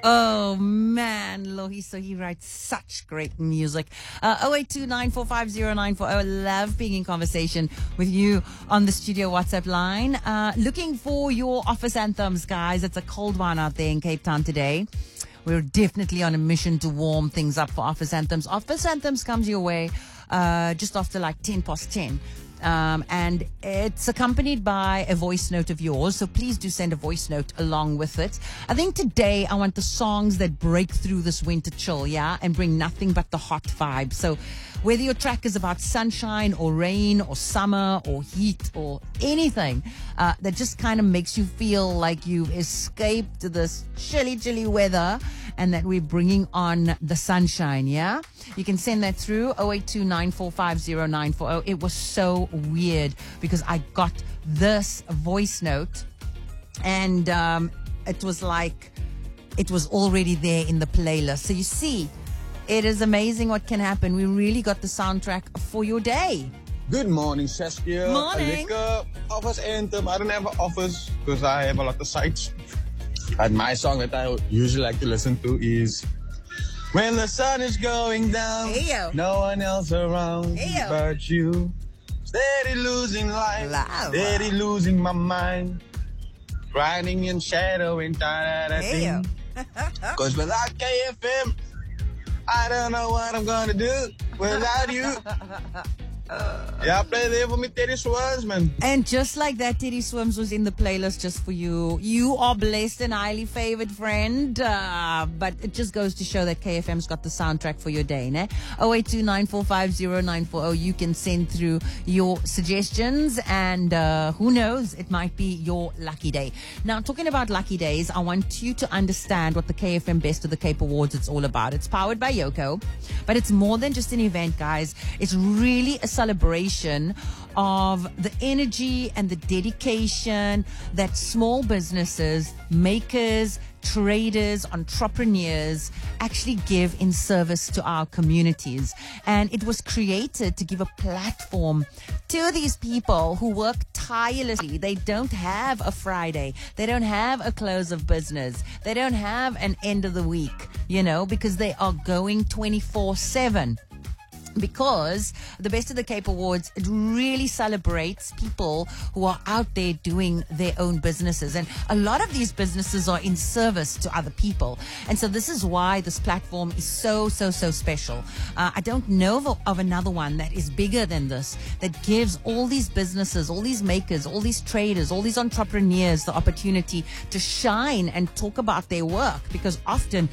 Oh man, Lohi, so he writes such great music. 0829450940. Love being in conversation with you on the studio WhatsApp line. Looking for your office anthems, guys. It's a cold one out there in Cape Town today. We're definitely on a mission to warm things up for office anthems. Office anthems comes your way just after like 10 past 10. And it's accompanied by a voice note of yours. So please do send a voice note along with it. I think today I want the songs that break through this winter chill, yeah, and bring nothing but the hot vibe. So whether your track is about sunshine or rain or summer or heat or anything that just kind of makes you feel like you've escaped this chilly weather and that we're bringing on the sunshine, yeah? You can send that through 0829450940. It was so weird because I got this voice note and it was like it was already there in the playlist. So you see, it is amazing what can happen. We really got the soundtrack for your day. Good morning, Saskia. Morning. Office anthem. I don't have an office because I have a lot of sites. But my song that I usually like to listen to is When the Sun is Going Down. Hey-yo. No one else around Hey-yo. but you. Steady losing life. Steady losing my mind. Riding in shadow and Hey-yo. Cause without KFM, I don't know what I'm gonna do without you. Yeah, play there for me, Teddy Swims, man. And just like that, Teddy Swims was in the playlist just for you. You are blessed and highly favored, friend. But it just goes to show that KFM's got the soundtrack for your day, ne? 0829450940. You can send through your suggestions and who knows, it might be your lucky day. Now, talking about lucky days, I want you to understand what the KFM Best of the Cape Awards is all about. It's powered by Yoko, but it's more than just an event, guys. It's really a celebration of the energy and the dedication that small businesses, makers, traders, entrepreneurs actually give in service to our communities. And it was created to give a platform to these people who work tirelessly. They don't have a Friday. They don't have a close of business. They don't have an end of the week, because they are going 24/7. Because the Best of the Cape Awards, it really celebrates people who are out there doing their own businesses. And a lot of these businesses are in service to other people. And so this is why this platform is so special. I don't know of another one that is bigger than this, that gives all these businesses, all these makers, all these traders, all these entrepreneurs the opportunity to shine and talk about their work. Because often